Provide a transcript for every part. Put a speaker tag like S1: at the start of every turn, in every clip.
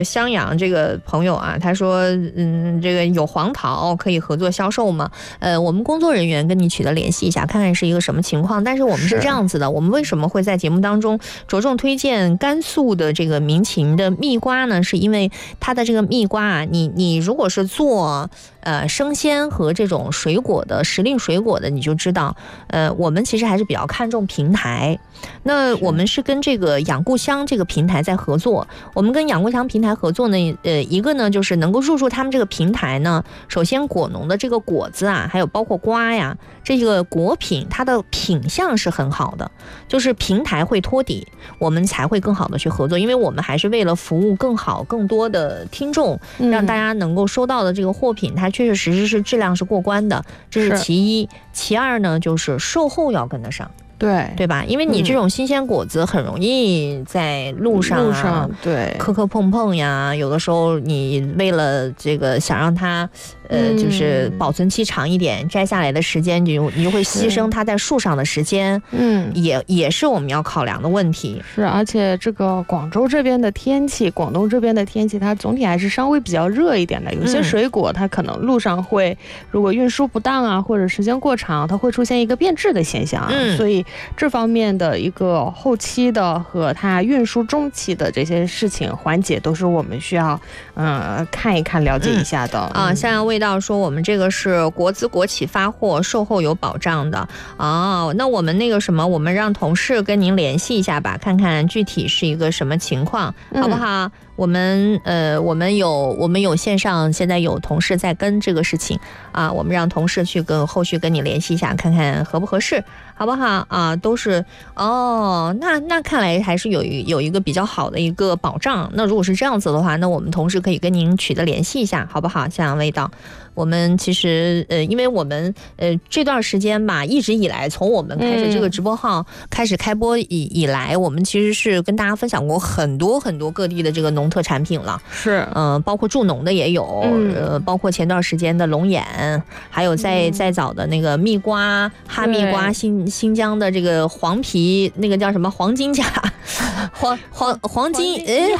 S1: 襄阳这个朋友啊，他说，这个有黄桃可以合作销售吗？我们工作人员跟你取得联系一下，看看是一个什么情况。但是我们是这样子的，我们为什么会在节目当中着重推荐甘肃的这个民情的蜜瓜呢？是因为它的这个蜜瓜啊，你如果是做生鲜和这种水果的时令水果的，你就知道，我们其实还是比较看重平台。那我们是跟这个养故乡这个平台在合作，我们跟养故乡平台合作呢，一个呢就是能够入驻他们这个平台呢，首先果农的这个果子啊，还有包括瓜呀，这个果品它的品相是很好的，就是平台会托底，我们才会更好的去合作，因为我们还是为了服务更好更多的听众，让大家能够收到的这个货品它确确实实是质量是过关的，这是其一。其二呢，就是售后要跟得上。对吧？因为你这种新鲜果子很容易在路上
S2: 对
S1: 磕磕碰碰呀，有的时候你为了这个想让它就是保存期长一点，摘下来的时间你就会牺牲它在树上的时间，也是我们要考量的问题。
S2: 是，而且这个广州这边的天气，广东这边的天气，它总体还是稍微比较热一点的。有些水果它可能路上会，如果运输不当啊，或者时间过长，它会出现一个变质的现象啊。所以这方面的一个后期的和它运输中期的这些事情环节，都是我们需要看一看了解一下的
S1: 像味道说我们这个是国资国企发货，售后有保障的那我们那个什么，我们让同事跟您联系一下吧，看看具体是一个什么情况，好不好？我们有线上现在有同事在跟这个事情啊，我们让同事去后续跟你联系一下，看看合不合适，好不好啊？都是那看来还是有一个比较好的一个保障。那如果是这样子的话，那我们同事可以跟您取得联系一下，好不好？像味道。我们其实因为我们这段时间吧，一直以来从我们开始这个直播号开始开播以来，我们其实是跟大家分享过很多很多各地的这个农特产品了，
S2: 是
S1: 包括助农的也有，包括前段时间的龙眼，还有再早的那个蜜瓜、哈密瓜，新疆的这个黄皮那个叫什么黄金甲，黄金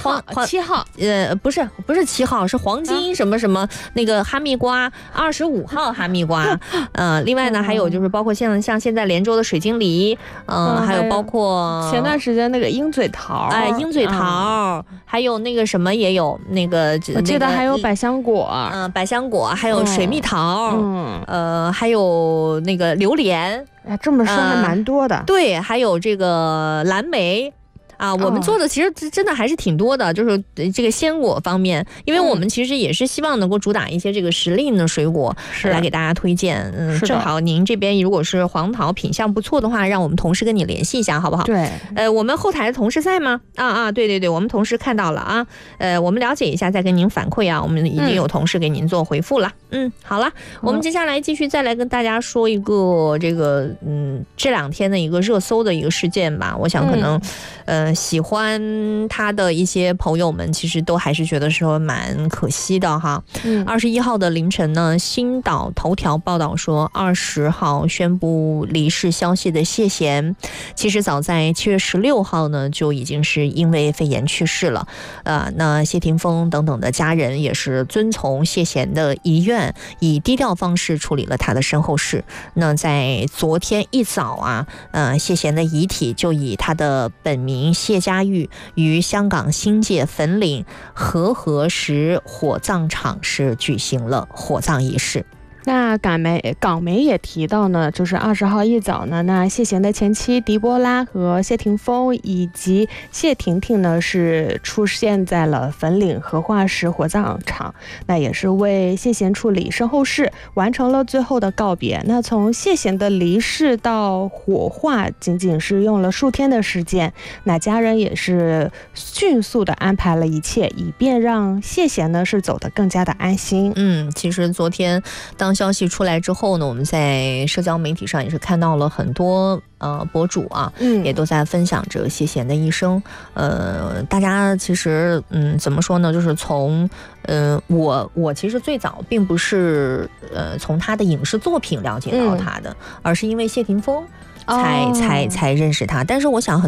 S2: 7号
S1: 不是7号，是黄金什么什么那个哈密瓜。25号哈密瓜，另外呢还有就是包括像现在连州的水晶梨，还有包括
S2: 前段时间那个鹰嘴桃，
S1: 鹰嘴桃，还有那个什么也有那个，
S2: 我记得还有百香果，
S1: 百香果，还有水蜜桃，还有那个榴莲，
S2: 这么说还蛮多的，
S1: 对，还有这个蓝莓。我们做的其实真的还是挺多的，就是这个鲜果方面，因为我们其实也是希望能够主打一些这个时令的水果来给大家推荐。正好您这边如果是黄桃品相不错的话，让我们同事跟你联系一下，好不好？
S2: 对，
S1: 我们后台的同事在吗？对，我们同事看到了啊，我们了解一下再跟您反馈啊，我们已经有同事给您做回复了。好了，我们接下来继续再来跟大家说一个这个这2天的一个热搜的一个事件吧，我想可能喜欢他的一些朋友们其实都还是觉得说蛮可惜的哈。21号的凌晨呢，星岛头条报道说20号宣布离世消息的谢贤，其实早在7月16号呢就已经是因为肺炎去世了。那谢霆锋等等的家人也是遵从谢贤的遗愿，以低调方式处理了他的身后事。那在昨天一早谢贤的遗体就以他的本名谢家玉于香港新界粉岭和合石火葬场是举行了火葬仪式。
S2: 那港媒也提到呢，就是20号一早呢，那谢贤的前妻狄波拉和谢霆锋以及谢婷婷呢是出现在了粉岭和化石火葬场，那也是为谢贤处理身后事，完成了最后的告别。那从谢贤的离世到火化仅仅是用了数天的时间，那家人也是迅速的安排了一切，以便让谢贤呢是走得更加的安心。
S1: 其实昨天当消息出来之后呢，我们在社交媒体上也是看到了很多博主也都在分享着谢贤的一生。大家其实怎么说呢，就是从我其实最早并不是从他的影视作品了解到他的，而是因为谢霆锋才认识他。但是我想很多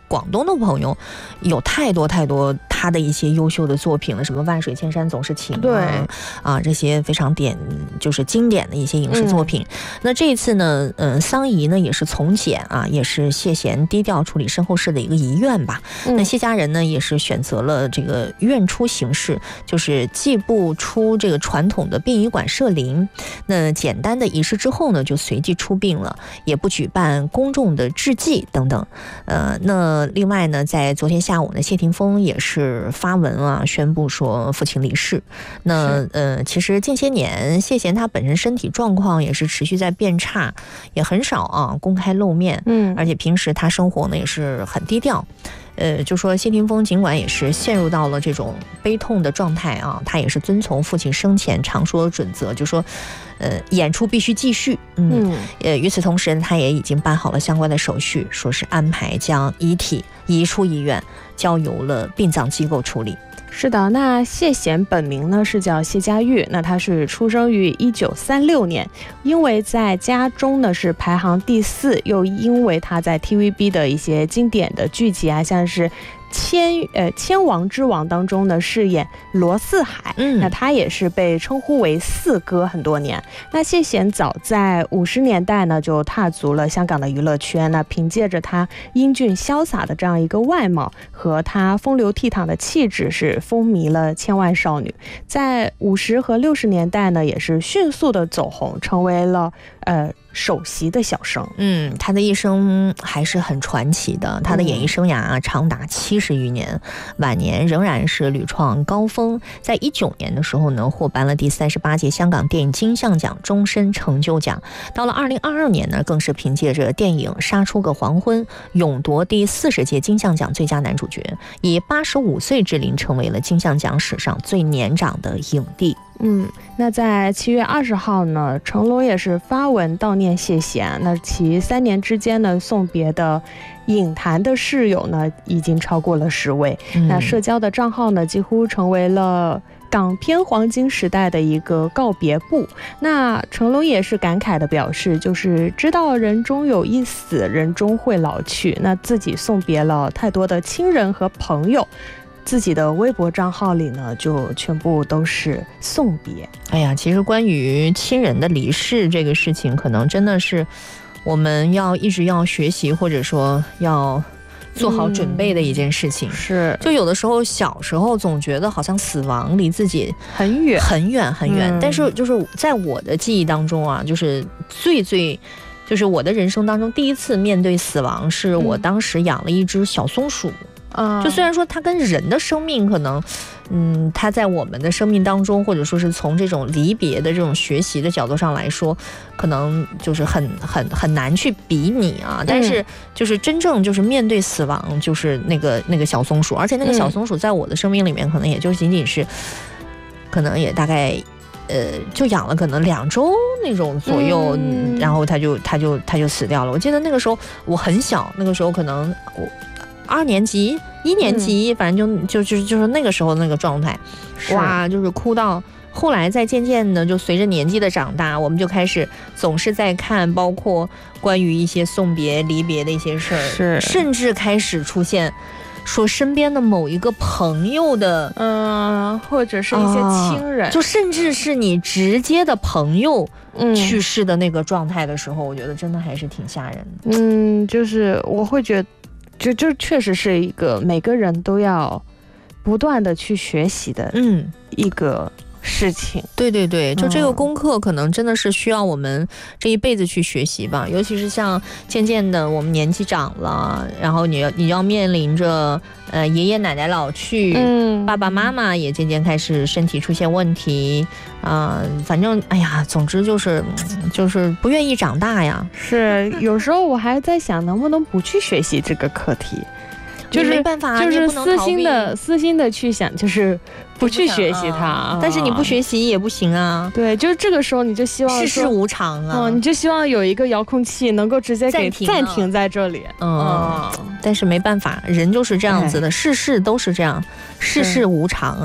S1: 广东的朋友有太多他的一些优秀的作品了，什么万水千山总是情
S2: 对
S1: 啊，这些非常就是经典的一些影视作品。那这一次呢，桑仪呢也是从简啊，也是谢贤低调处理身后事的一个遗愿吧。那谢家人呢也是选择了这个愿出形式，就是既不出这个传统的殡仪馆设灵，那简单的仪式之后呢，就随即出殡了，也不举办公众的致祭等等。那另外呢，在昨天下午呢，谢霆锋也是发文啊，宣布说父亲离世。那其实近些年谢贤他本身身体状况也是持续在变差，也很少啊公开露面，而且平时他生活呢也是很低调。就说谢霆锋尽管也是陷入到了这种悲痛的状态啊，他也是遵从父亲生前常说的准则，就说演出必须继续。与此同时他也已经办好了相关的手续，说是安排将遗体移出医院，交由了殡葬机构处理。
S2: 是的，那谢贤本名呢是叫谢家玉，那他是出生于1936年，因为在家中呢是排行第4，又因为他在 TVB 的一些经典的剧集啊，像是千王之王当中呢饰演罗四海，那他也是被称呼为四哥很多年。那谢贤早在50年代呢就踏足了香港的娱乐圈，那凭借着他英俊潇洒的这样一个外貌和他风流倜傥的气质，是风靡了千万少女。在50和60年代呢也是迅速的走红，成为了首席的小生。
S1: 他的一生还是很传奇的，他的演艺生涯长达70余年，晚年仍然是屡创高峰。在19年的时候呢，获颁了第38届香港电影金像奖终身成就奖。到了2022年呢，更是凭借着电影《杀出个黄昏》勇夺第40届金像奖最佳男主角，以85岁之龄成为了金像奖史上最年长的影帝。
S2: 那在7月20号呢，成龙也是发文悼念谢贤。那其3年之间呢，送别的影坛的室友呢，已经超过了10位。那社交的账号呢，几乎成为了港片黄金时代的一个告别簿。那成龙也是感慨的表示，就是知道人终有一死，人终会老去。那自己送别了太多的亲人和朋友。自己的微博账号里呢，就全部都是送别。
S1: 哎呀，其实关于亲人的离世这个事情，可能真的是我们一直要学习，或者说要做好准备的一件事情。
S2: 是，
S1: 就有的时候小时候总觉得好像死亡离自己
S2: 很远
S1: 很远很远，但是就是在我的记忆当中啊，就是就是我的人生当中第一次面对死亡，是我当时养了一只小松鼠。就虽然说它跟人的生命可能它在我们的生命当中，或者说是从这种离别的这种学习的角度上来说，可能就是很难去比拟啊。但是就是真正就是面对死亡，就是那个小松鼠，而且那个小松鼠在我的生命里面可能也就仅仅是可能也大概就养了可能2周那种左右，然后它就死掉了。我记得那个时候我很小，那个时候可能我2年级1年级，反正就是那个时候那个状态，哇，就是哭到后来再渐渐的就随着年纪的长大，我们就开始总是在看包括关于一些送别离别的一些事儿，甚至开始出现说身边的某一个朋友的
S2: 或者是一些亲人，
S1: 就甚至是你直接的朋友去世的那个状态的时候，我觉得真的还是挺吓人的。
S2: 就是我会觉得就确实是一个每个人都要不断的去学习的一个事情。
S1: 对对对，就这个功课可能真的是需要我们这一辈子去学习吧。尤其是像渐渐的我们年纪长了，然后你要面临着爷爷奶奶老去，爸爸妈妈也渐渐开始身体出现问题，反正哎呀，总之就是不愿意长大呀。
S2: 是，有时候我还在想能不能不去学习这个课题，就是
S1: 没办法，
S2: 就是私心的去想，就是不去学习它，
S1: 但是你不学习也不行啊。
S2: 对，就是这个时候你就希望
S1: 世事无常啊，
S2: 你就希望有一个遥控器能够直接给暂停在这里。
S1: 但是没办法，人就是这样子的，世事都是这样，世事无常啊。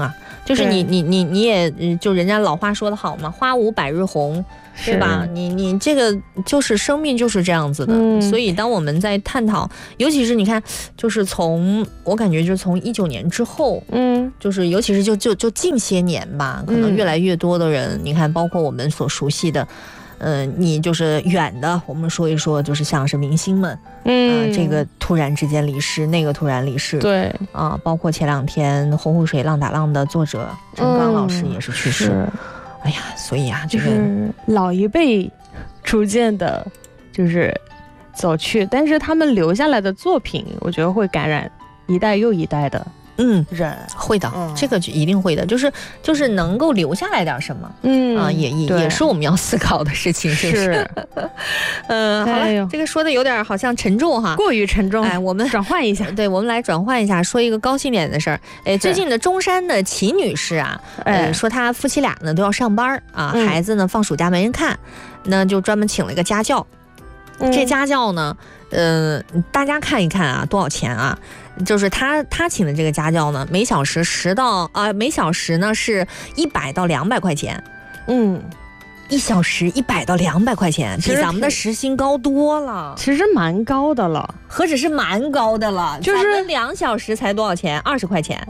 S1: 就是你也就人家老话说得好嘛，花无百日红。对吧？你这个就是生命就是这样子的，所以当我们在探讨，尤其是你看，就是我感觉就是从19年之后，就是尤其是就近些年吧，可能越来越多的人，你看，包括我们所熟悉的，你就是远的，我们说一说，就是像是明星们，这个突然之间离世，那个突然离世，
S2: 对
S1: 啊，包括前2天《洪湖水浪打浪》的作者陈刚老师也是去世。哎呀，所以啊，
S2: 就是老一辈逐渐的，就是走去，但是他们留下来的作品，我觉得会感染一代又一代的人，
S1: 会的，这个一定会的，就是能够留下来点什么，也是我们要思考的事情，是好了，这个说的有点好像沉重哈，
S2: 过于沉重，
S1: 哎，我们
S2: 转换一下，
S1: 对，我们来转换一下，说一个高兴点的事儿。最近的中山的齐女士啊，说她夫妻俩呢都要上班啊，孩子呢放暑假没人看，那就专门请了一个家教，这家教呢，大家看一看啊，多少钱啊？就是他请的这个家教呢，每小时每小时呢是100到200块钱，1小时100到200块钱，比咱们的时薪高多了，
S2: 其实蛮高的了，
S1: 何止是蛮高的了，就是咱们2小时才多少钱？20块钱，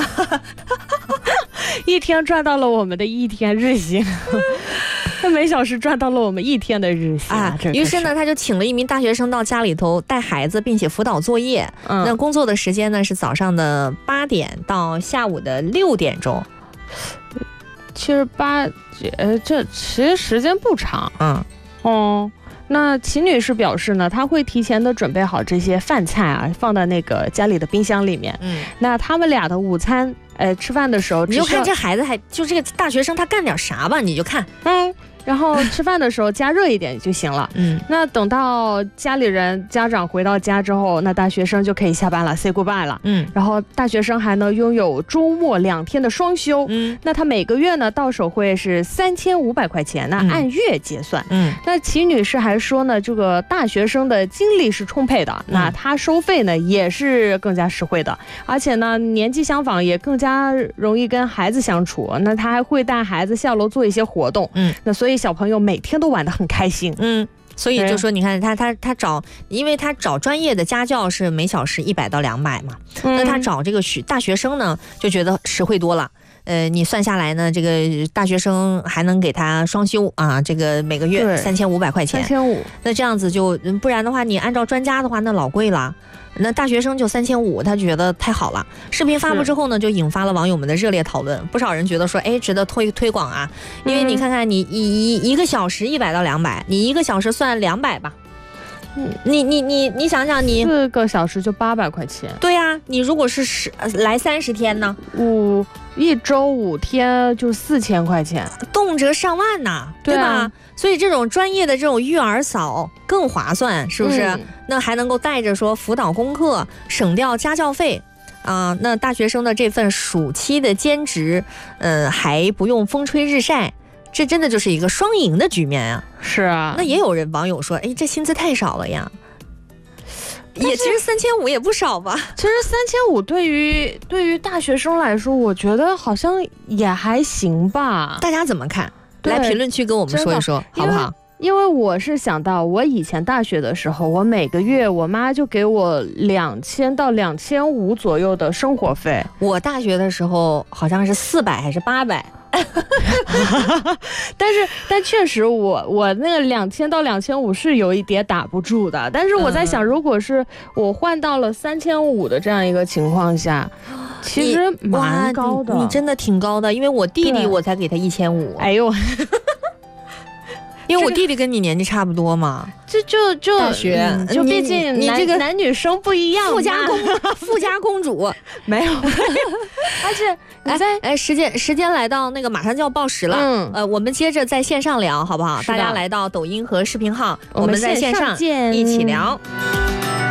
S2: 一天赚到了我们的1天日薪。他每小时赚到了我们1天的日薪啊！
S1: 于是呢，他就请了一名大学生到家里头带孩子，并且辅导作业。那工作的时间呢是早上的8点到下午的6点钟。
S2: 其实时间不长。那齐女士表示呢，她会提前的准备好这些饭菜啊，放到那个家里的冰箱里面。那他们俩的午餐，吃饭的时候，
S1: 你就看这孩子就这个大学生他干点啥吧，你就看，
S2: 然后吃饭的时候加热一点就行了。那等到家长回到家之后，那大学生就可以下班了 ，say goodbye 了。然后大学生还能拥有周末2天的双休。那他每个月呢到手会是3500块钱，那按月结算。那齐女士还说呢，这个大学生的精力是充沛的，那他收费呢也是更加实惠的，而且呢年纪相仿，也更加容易跟孩子相处。那他还会带孩子下楼做一些活动。那所以小朋友每天都玩得很开心。
S1: 所以就说你看他找，因为他找专业的家教是每小时100到200嘛，那他找这个大学生呢就觉得实惠多了。你算下来呢，这个大学生还能给他双休啊，这个每个月3500块钱，3500。那这样子就不然的话，你按照专家的话，那老贵了。那大学生就3500，他觉得太好了。视频发布之后呢，就引发了网友们的热烈讨论。不少人觉得说，值得推广啊，因为你看看，你一个小时100到200，你1个小时算200吧。你想想，你
S2: 4个小时就800块钱。
S1: 对呀，你如果是来30天呢
S2: ，1周5天就4000块钱，
S1: 动辄上万呐，对吧？所以这种专业的这种育儿嫂更划算，是不是？那还能够带着说辅导功课，省掉家教费啊。那大学生的这份暑期的兼职，还不用风吹日晒。这真的就是一个双赢的局面啊！
S2: 是啊，
S1: 那也有网友说，这薪资太少了呀。其实3500也不少吧。
S2: 其实3500对于大学生来说，我觉得好像也还行吧。
S1: 大家怎么看？来评论区跟我们说一说，好不好？
S2: 因为我是想到我以前大学的时候，我每个月我妈就给我2000到2500左右的生活费。
S1: 我大学的时候好像是400还是800。
S2: 但确实我那个2000到2500是有一点打不住的。但是我在想，如果是我换到了3500的这样一个情况下，其实蛮高的。
S1: 你真的挺高的，因为我弟弟我才给他1500。
S2: 哎呦。
S1: 因为我弟弟跟你年纪差不多嘛，
S2: 就
S1: 大学，
S2: 就毕竟
S1: 你这个
S2: 男女生不一样，
S1: 富家公主
S2: 没有，而且你在
S1: 时间来到那个马上就要报时了，我们接着在线上聊好不好？大家来到抖音和视频号，我们在线上一起聊。